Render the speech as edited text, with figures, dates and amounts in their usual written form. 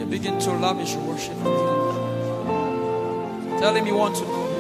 Begin to lavish worship. Tell him you want to know.